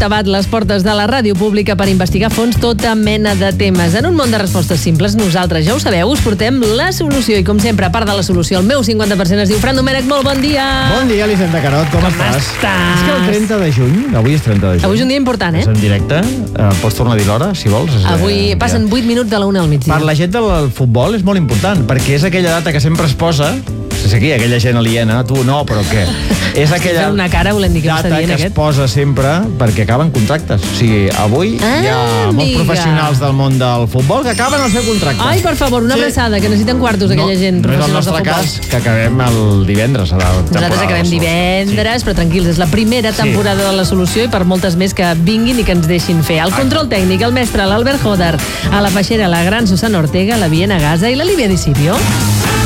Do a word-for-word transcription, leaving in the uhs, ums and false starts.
tabat les portes de la ràdio pública per investigar a fons tota mena de temes. En un món de respostes simples, nosaltres, ja ho sabeu, us portem la solució. I com sempre, a part de la solució, el meu cinquanta per cent es diu Fran Domènech. Molt bon dia! Bon dia, Elisenda Carot, com, Com estàs? estàs? És que el trenta de juny, avui és trenta de juny. Avui és un dia important, eh? És en directe, uh, pots tornar a dir l'hora, si vols. És, Avui eh, passen vuit minuts de la una al migdia. Per la gent del futbol és molt important, perquè és aquella data que sempre es posa, és aquí, aquella gent aliena, tu no, però què? És aquella una cara volent dir que data m'està dient que aquest. es posa sempre perquè acaben contractes. O sigui, avui Ah, hi ha molts amiga. professionals del món del futbol que acaben el seu contracte. Ai, per favor, una Sí. abraçada, que necessiten quartos aquella no, gent. No és el professionals de nostre futbol. cas, que acabem el divendres a la temporada. Nosaltres acabem divendres, però tranquils, és la primera temporada de la solució i per moltes més que vinguin i que ens deixin fer. El control tècnic, el mestre, l'Albert Joder, a la peixera, la gran Susana Ortega, la Viena Gaza i la Lívia Di Sibio.